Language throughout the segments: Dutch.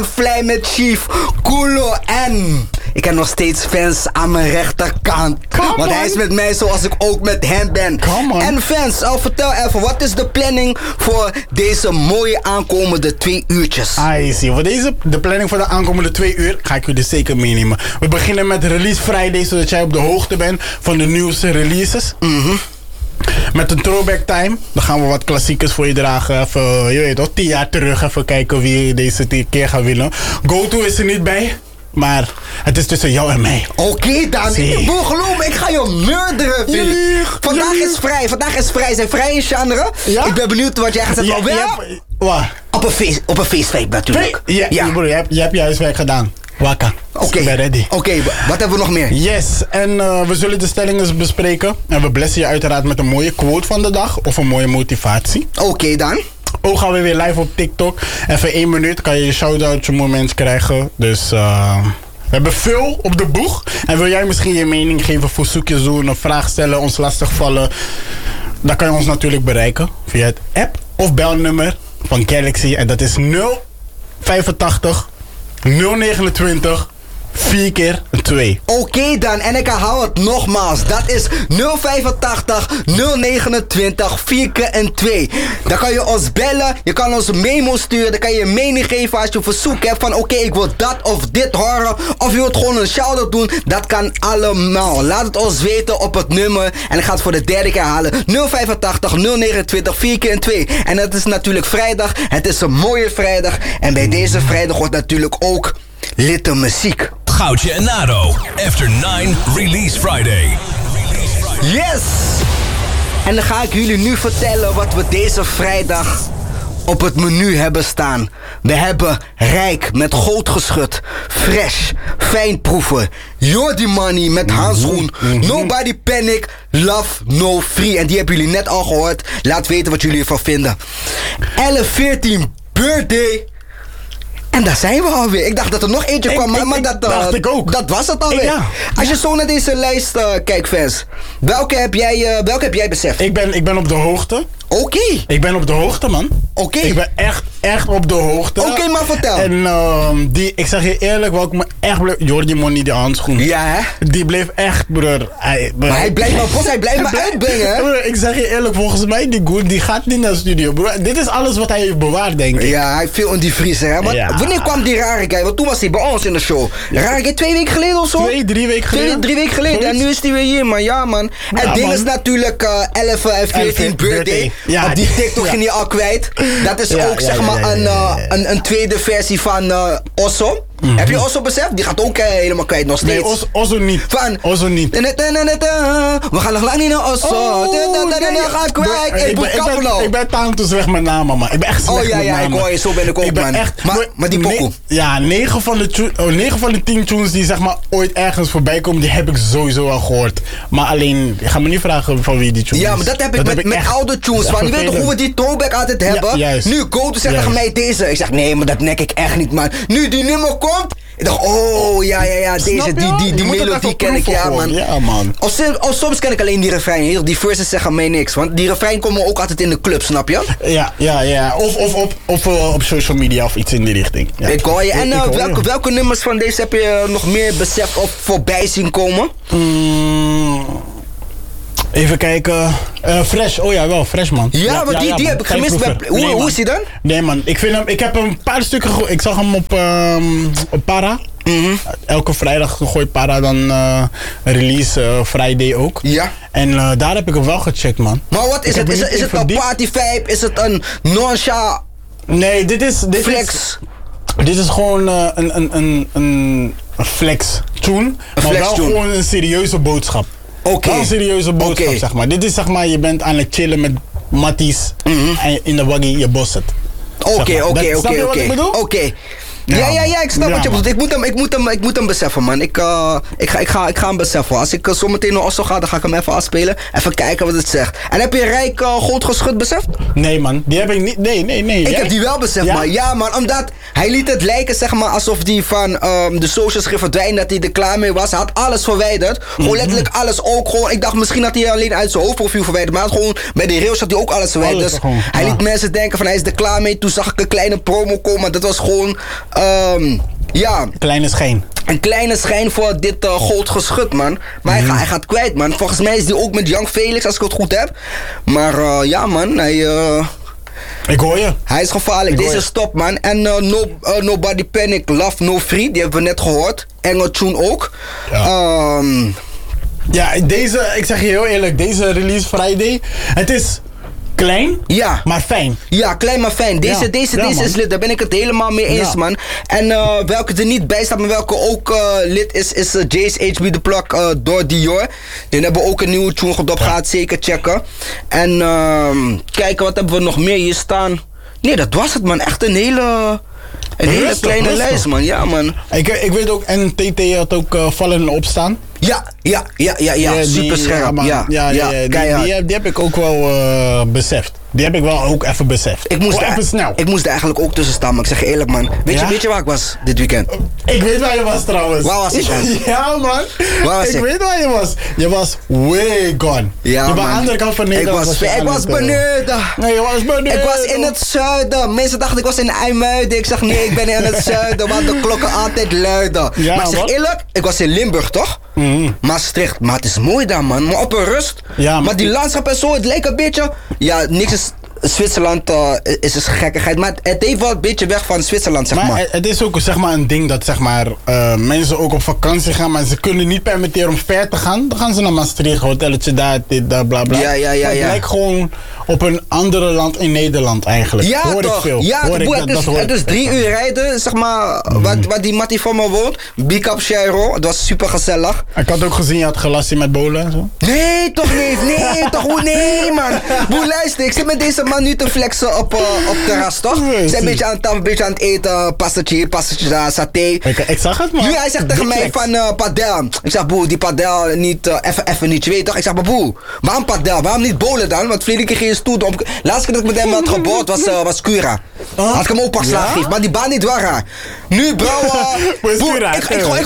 Fly met Chief, Kulo en... Ik heb nog steeds fans aan mijn rechterkant. Want hij is met mij zoals ik ook met hem ben. En fans, vertel even, wat is de planning voor deze mooie aankomende 2 uurtjes? I see. Voor de planning voor de aankomende 2 uur ga ik jullie zeker meenemen. We beginnen met Release Friday, zodat jij op de hoogte bent van de nieuwste releases. Met een throwback time. Dan gaan we wat klassiekers voor je dragen. Even, je weet toch, 10 jaar terug. Even kijken wie deze keer gaat winnen. GoTo is er niet bij. Maar het is tussen jou en mij. Oké dan. Bro, geloof me, ik ga je murderen. Vandaag is vrij. Vandaag is vrij. Zijn vrij in genre. Ja? Ik ben benieuwd wat jij gaat zeggen. Wat? Op een feestweek natuurlijk. Ja. Bro, je hebt je huiswerk gedaan. Wakka. Ik ben ready. Oké, wat hebben we nog meer? Yes, en we zullen de stellingen bespreken. En we blessen je uiteraard met een mooie quote van de dag. Of een mooie motivatie. Oké dan. Ook gaan we weer live op TikTok. Even 1 minuut kan je je shout-outje moment krijgen. Dus we hebben veel op de boeg. En wil jij misschien je mening geven, verzoekjes doen, een vraag stellen, ons lastigvallen? Dan kan je ons natuurlijk bereiken via het app of belnummer van Galaxy. En dat is 085 029 4 keer 2. Oké dan, en ik herhaal het nogmaals. Dat is 085 029 4 keer 2. Dan kan je ons bellen, je kan ons een memo sturen. Dan kan je je mening geven als je een verzoek hebt van oké, ik wil dat of dit horen. Of je wilt gewoon een shout-out doen. Dat kan allemaal. Laat het ons weten op het nummer. En ik ga het voor de 3e keer halen. 085 029 4 keer 2. En dat is natuurlijk vrijdag. Het is een mooie vrijdag. En bij deze vrijdag wordt natuurlijk ook litte muziek. Goudje en Nado, After 9 Release Friday. Yes! En dan ga ik jullie nu vertellen wat we deze vrijdag op het menu hebben staan. We hebben Rijk met Gootgeschut, Fresh, Fijnproeven, Jordi Money met Handschoen, Nobody Panic, Love No Free. En die hebben jullie net al gehoord. Laat weten wat jullie ervan vinden. 11-14 Birthday. En daar zijn we alweer. Ik dacht dat er nog eentje kwam, maar dat dacht ik ook. Dat was het alweer. Ja. Als je zo naar deze lijst kijkt, fans. Welke heb jij beseft? Ik ben op de hoogte. Oké. Ik ben op de hoogte, man. Oké. Ik ben echt op de hoogte. Oké, maar vertel. En ik zeg je eerlijk, welke me echt bleef... Jordi Money, die handschoen. Ja, hè? Die bleef echt, broer. Maar hij blijft maar uitbrengen, hè? Broer, ik zeg je eerlijk, volgens mij, die gaat niet naar de studio, broer. Dit is alles wat hij heeft bewaard, denk ik. Ja, hij viel in die vriezer, hè? Maar wanneer kwam die rare guy? Want toen was hij bij ons in de show. Rare guy 2 weken geleden of zo? 3 weken geleden. 3 weken geleden. En nu is hij weer hier, man. Ja, man. En het ding is natuurlijk 11 en 14 birthday. Ja, op die TikTok ging hij al kwijt. Dat is ook zeg maar een tweede versie van Osso. Heb je Osso beseft? Die gaat ook helemaal kwijt nog steeds. Nee, Osso niet. Osso niet. We gaan nog lang niet naar Osso. Ga kwijt. Ik ben taantus weg met namen, man. Ik ben echt slecht met namen. Ik hoor je. Zo ben ik ook, man. Maar die pokoe. Ja, 9 van de 10 tunes die zeg maar ooit ergens voorbij komen, die heb ik sowieso al gehoord. Maar alleen, ik ga me niet vragen van wie die tunes is. Ja, maar dat heb ik met oude tunes. Want je weet toch hoe we die throwback altijd hebben? Nu, GoTo zegt tegen mij deze. Ik zeg, nee, maar dat nek ik echt niet, man. Nu die nummer komt. Ik dacht, deze, die melodie ken ik, ja, man. Ja, man. Of soms ken ik alleen die refrein. Die verses zeggen mij niks. Want die refrein komen ook altijd in de club, snap je? Ja. Of op social media of iets in die richting. Ja. Ik hoor je. En welke nummers van deze heb je nog meer beseft of voorbij zien komen? Even kijken. Fresh, oh ja, wel, Fresh, man. Ja, maar die heb ik gemist. Hoe is die dan? Nee, man, ik heb een paar stukken ik zag hem op Para. Elke vrijdag gooit Para dan release Friday ook. Ja. En daar heb ik hem wel gecheckt, man. Maar wat is het? Is het een party vibe? Is het een non-sha? Nee, dit is flex. Dit is gewoon een flex tune. Maar wel gewoon een serieuze boodschap. Wel een serieuze boodschap, zeg maar. Dit is zeg maar, je bent aan het chillen met matties en in de waggie je bost het. Oké. Ja, ik snap wat je bedoelt. Ik moet hem beseffen, man. Ik ga hem beseffen. Als ik zo meteen naar Osso ga, dan ga ik hem even afspelen. Even kijken wat het zegt. En heb je Rijk Gootgeschut beseft? Nee, man. Die heb ik niet. Nee. Ik heb die wel beseft, man. Ja, man. Omdat hij liet het lijken, zeg maar, alsof die van de socials ging verdwijnen. Dat hij er klaar mee was. Hij had alles verwijderd. Gewoon letterlijk alles ook. Gewoon, ik dacht misschien had hij alleen uit zijn hoofdprofiel verwijderd. Maar gewoon bij de rails had hij ook alles verwijderd. Dus hij liet mensen denken van hij is er klaar mee. Toen zag ik een kleine promo komen. Maar dat was gewoon Ja, Kleine schijn. een kleine schijn voor dit goldgeschut, man. Maar hij gaat kwijt, man. Volgens mij is hij ook met Young Felix, als ik het goed heb. Maar ja, man, Ik hoor je. hij is gevaarlijk. Deze is top, man. En Nobody Panic, Love No Free, die hebben we net gehoord. Engel tune ook. Ja. Ja, ik zeg je heel eerlijk, deze release Friday, het is klein, Ja. maar fijn. Ja, klein maar fijn. Deze man. is lid, daar ben ik het helemaal mee eens, Ja. man. En welke er niet bij staat, maar welke ook lid is Jace HB The Plug door Dior. Die hebben ook een nieuwe tune gedropt, ga het zeker checken. En kijken, wat hebben we nog meer hier staan? Nee, dat was het, man. Echt een hele kleine lijst, man. Ja, man. Ik weet ook, en TT had ook vallen en opstaan. Ja, super scherp. man. Die heb ik ook wel beseft. Die heb ik wel ook even beseft. Even snel. Ik moest er eigenlijk ook tussen staan, maar ik zeg je eerlijk, man. Weet je waar ik was dit weekend? Ik weet waar je was trouwens. Waar was ik dan? Ja, man. Waar was ik? weet waar je was. Je was way gone. Ja, je was man. aan de andere kant van Nederland. Ik was beneden. Nee, je was beneden. Ik was in het zuiden. Mensen dachten ik was in IJmuiden. Ik zeg nee, ik ben in het zuiden, waar de klokken altijd luiden. Ja, maar ik zeg wat? eerlijk, ik was in Limburg, toch? Maastricht. Maar het is mooi daar, man. Maar op een rust. Ja, maar maar- die landschap en zo, het lijkt een beetje... Ja, niks is... Zwitserland is een gekkigheid. Maar het heeft wel een beetje weg van Zwitserland, zeg maar. Maar het is ook zeg maar, een ding dat zeg maar, mensen ook op vakantie gaan, maar ze kunnen niet permitteren om ver te gaan. Dan gaan ze naar Maastricht, hotelletje daar, dit, daar, bla bla. Ja. Maar het lijkt gewoon op een andere land in Nederland eigenlijk. Ja, hoor toch? ik veel. Ja, Hoor ik boe, dat hoor het ik is 3 uur rijden, zeg maar, waar die mattie van me woont. Big up Shiro, het was super gezellig. Ik had ook gezien, je had gelassie met bolen en zo. Nee, toch niet. Nee, toch hoe? Nee, man. Boe, luister, ik zit met deze man nu te flexen op terras, toch? Nee, Ik zit een zie. beetje aan tafel, een beetje aan het eten, pastatje daar, saté. Ik zag het, man. Nu hij zegt tegen Big mij flex. van padel. Ik zeg, boe, die padel niet, even niet, je weet toch? Ik zeg, maar boe, waarom padel? Waarom niet bowlen dan? Want verleden keer ging je stoel op. Laatste keer dat ik met hem had geboord was Cura. Had ik hem ook pas Ja? gegeven, maar die baan niet waar. Nu, bro, Waar is boe, Cura? ik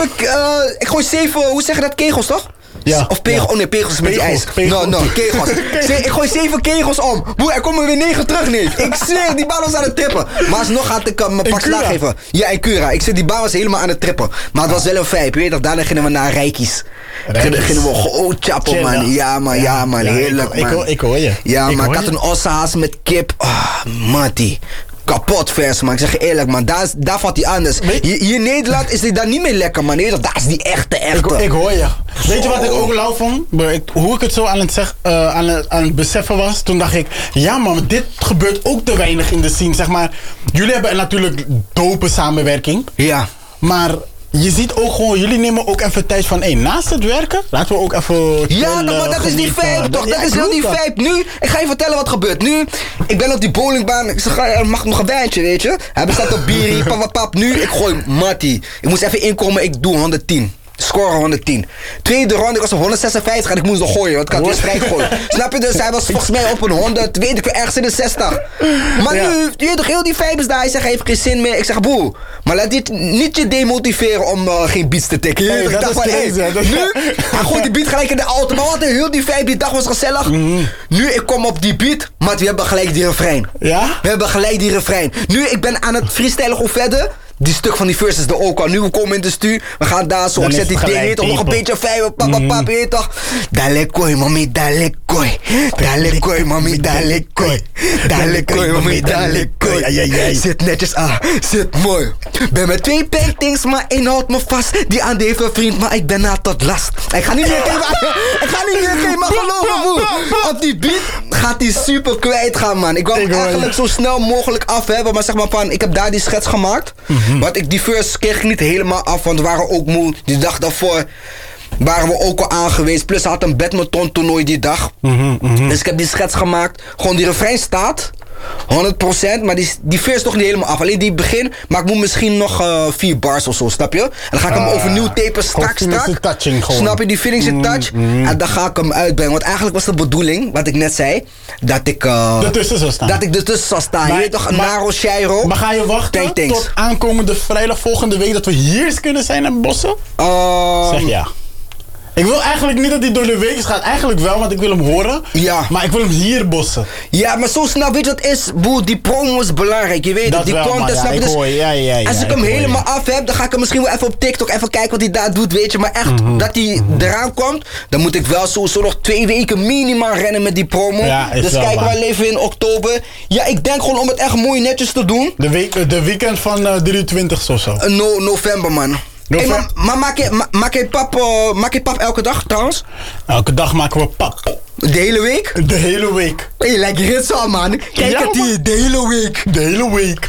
gooi 7, hoe zeg je dat, kegels toch? Ja. Of pegels, Ja. oh nee, pegels is met die ijs. Pegels. No, kegels. Ik gooi 7 kegels om. Boe, er komen weer 9 terug, nee. Ik zweer, die baan was aan het trippen. Maar alsnog had ik hem een pak Cura? slaag geven. Ja, in Cura. Ik zeg, die baan was helemaal aan het trippen. Maar het was wel een vijf, weet je. Daarna gingen we naar Rijkies. Gingen we gewoon chappen, man. Chillen. Ja, man, heerlijk, man. Ik hoor je. Ja, maar hoor ik had je. een ossehaas met kip. Mattie. Kapot vers, man. Ik zeg je eerlijk, man. Daar valt hij anders. Hier in Nederland is hij daar niet meer lekker, man. Nee, daar is die echte. Ik hoor je. Weet je wat ik ook lauw vond? Hoe ik het zo aan het beseffen was, toen dacht ik, ja man, dit gebeurt ook te weinig in de scene, zeg maar. Jullie hebben natuurlijk dope samenwerking, Ja. maar je ziet ook gewoon, jullie nemen ook even tijd van, naast het werken, laten we ook even Ja, chillen, maar dat is die genieten. vibe toch? Ja, Dat is ik heel die geloof dat. vibe. Nu, ik ga je vertellen wat gebeurt. Nu, ik ben op die bowlingbaan. Ik zeg, mag ik nog een wijntje, weet je? Hij bestaat op bierie, pap. Nu, ik gooi mattie. Ik moest even inkomen, ik doe 110. Scoren 110. Tweede ronde, ik was op 156 en ik moest nog gooien, want ik had weer strijk gooien. Snap je? Dus hij was volgens mij op een 100, weet ik, ergens in de 60. Maar Ja. nu, je weet toch, heel die vibe is daar. Hij zegt, hij heeft geen zin meer. Ik zeg, boe, maar laat dit niet je demotiveren om geen beats te tikken. Hey, Ik dat dacht is van, crazy, hè? Dat- nu, hij gooit die beat gelijk in de auto. Maar wat een heel die vibe, die dag was gezellig. Nu, ik kom op die beat, maar we hebben gelijk die refrein. Ja? We hebben gelijk die refrein. Nu, ik ben aan het freestylen gewoon verder. Die stuk van die verses er ook al. Nu we komen in de stuur. We gaan daar zo. Dan Ik is zet die het ding gelijk toch nog een tempo. beetje vijf. Pap, je weet toch. Dale koi, mami, dale koi. Dale koi, mami, dale koi. Dale koi, mami, dale koi. Zit netjes aan, zit mooi. Ben met 2 paintings, maar 1 houdt me vast. Die aan deze vriend, maar ik ben na tot last. Ik ga niet meer gamen, maar geloof me, boer. Op die beat gaat hij super kwijt gaan, man. Ik wou hem Ik hoor je. eigenlijk zo snel mogelijk af hebben. Maar zeg maar van, ik heb daar die schets gemaakt. Want die first kreeg ik niet helemaal af, want we waren ook moe. Die dag daarvoor waren we ook al aangewezen. Plus hij had een badminton toernooi die dag. Dus ik heb die schets gemaakt. Gewoon die refrein staat. 100%, maar die first toch niet helemaal af. Alleen die begin, maar ik moet misschien nog 4 bars of zo, snap je? En dan ga ik hem overnieuw tapen strak. finishing touching gewoon. Snap je, die finishing touch? En dan ga ik hem uitbrengen. Want eigenlijk was de bedoeling, wat ik net zei, dat ik... Ertussen zou staan. Dat ik ertussen zou staan. Maar- Je weet toch, maar- Naro Shairo. Maar ga je wachten Thanks. tot aankomende vrijdag volgende week dat we hier eens kunnen zijn in Bossen? Zeg ja. Ik wil eigenlijk niet dat hij door de week gaat. Eigenlijk wel, want ik wil hem horen. Ja. Maar ik wil hem hier bossen. Ja, maar zo snel, weet je wat het is? Boer, die promo is belangrijk, je weet Dat het. Die wel, content, man, ja, snap je? ik Dus hoor je. Ja, als ik hem hoor je. helemaal af heb, dan ga ik hem misschien wel even op TikTok even kijken wat hij daar doet, weet je. Maar echt, dat hij eraan komt, dan moet ik wel sowieso nog 2 weken minimaal rennen met die promo. Ja, is dus wel kijken waar. we even in oktober. Ja, ik denk gewoon om het echt mooi netjes te doen. De weekend van 23 of zo. November, man. Hey, maar maak je pap elke dag trouwens? Elke dag maken we pap. De hele week? De hele week. Hey, lijkt Rits al, man. Kijk Ja, het hier, de hele week. De hele week.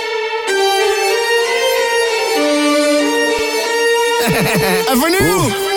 En voor nu!